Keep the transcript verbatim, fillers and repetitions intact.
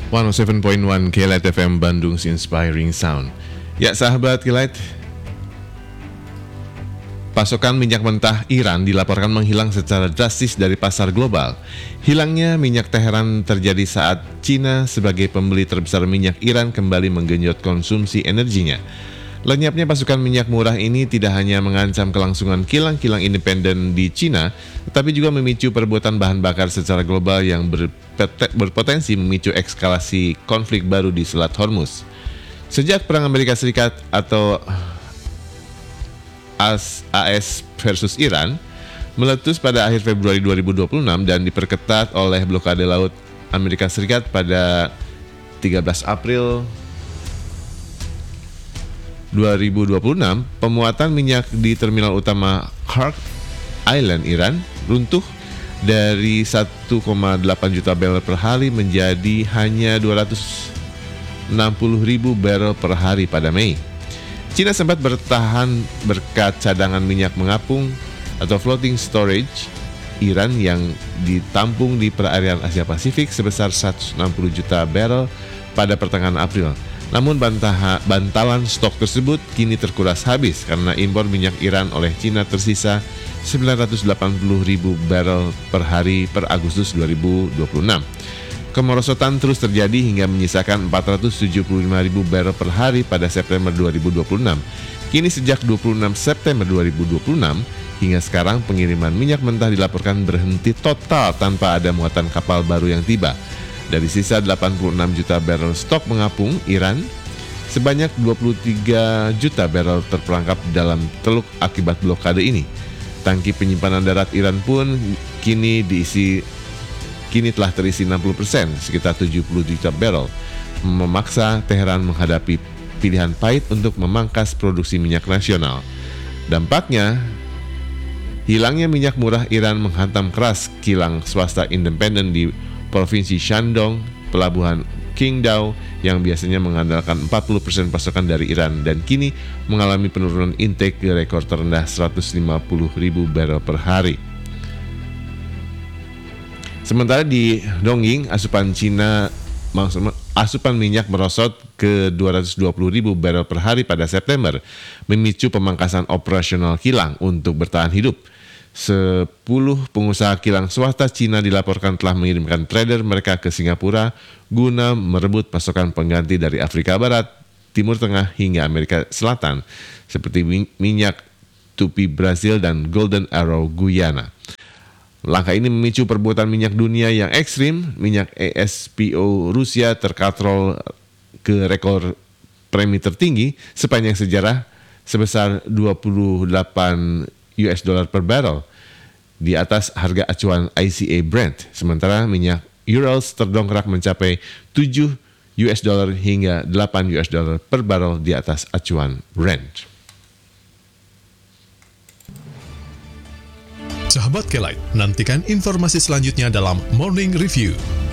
seratus tujuh koma satu K-Lite F M Bandung's Inspiring Sound. Ya sahabat K-Lite, pasokan minyak mentah Iran dilaporkan menghilang secara drastis dari pasar global. Hilangnya minyak Teheran terjadi saat Cina sebagai pembeli terbesar minyak Iran kembali menggenjot konsumsi energinya. Lenyapnya pasokan minyak murah ini tidak hanya mengancam kelangsungan kilang-kilang independen di Cina, tetapi juga memicu perbuatan bahan bakar secara global yang berpotensi memicu eskalasi konflik baru di Selat Hormuz. Sejak Perang Amerika Serikat atau A S versus Iran meletus pada akhir Februari dua ribu dua puluh enam dan diperketat oleh blokade laut Amerika Serikat pada tiga belas April dua ribu dua puluh enam, pemuatan minyak di terminal utama Khark Island, Iran, runtuh dari satu koma delapan juta barrel per hari menjadi hanya dua ratus enam puluh ribu barrel per hari pada Mei. Cina sempat bertahan berkat cadangan minyak mengapung atau floating storage Iran yang ditampung di perairan Asia Pasifik sebesar seratus enam puluh juta barrel pada pertengahan April. Namun bantah, bantalan stok tersebut kini terkuras habis karena impor minyak Iran oleh Cina tersisa sembilan ratus delapan puluh ribu barrel per hari per Agustus dua ribu dua puluh enam. Kemerosotan terus terjadi hingga menyisakan empat ratus tujuh puluh lima ribu barrel per hari pada September dua ribu dua puluh enam. Kini sejak dua puluh enam September dua ribu dua puluh enam hingga sekarang pengiriman minyak mentah dilaporkan berhenti total tanpa ada muatan kapal baru yang tiba. Dari sisa delapan puluh enam juta barrel stok mengapung Iran, sebanyak dua puluh tiga juta barrel terperangkap dalam teluk akibat blokade ini. Tangki penyimpanan darat Iran pun kini diisi kini telah terisi enam puluh persen, sekitar tujuh puluh juta barrel, memaksa Teheran menghadapi pilihan pahit untuk memangkas produksi minyak nasional. Dampaknya, hilangnya minyak murah Iran menghantam keras kilang swasta independen di Provinsi Shandong, pelabuhan Qingdao yang biasanya mengandalkan empat puluh persen pasokan dari Iran dan kini mengalami penurunan intake ke rekor terendah seratus lima puluh ribu barrel per hari. Sementara di Dongying, asupan Cina asupan minyak merosot ke dua ratus dua puluh ribu barrel per hari pada September, memicu pemangkasan operasional kilang untuk bertahan hidup. Sepuluh pengusaha kilang swasta Cina dilaporkan telah mengirimkan trader mereka ke Singapura guna merebut pasokan pengganti dari Afrika Barat, Timur Tengah hingga Amerika Selatan seperti minyak Tupi Brazil dan Golden Arrow Guyana. Langkah ini memicu perbuatan minyak dunia yang ekstrim. Minyak E S P O Rusia terkatrol ke rekor premi tertinggi sepanjang sejarah sebesar dua puluh delapan U S dollar per barrel di atas harga acuan I C A Brent. Sementara minyak Urals terdongkrak mencapai tujuh U S dollar hingga delapan U S dollar per barrel di atas acuan Brent. Sahabat K-Lite, nantikan informasi selanjutnya dalam Morning Review.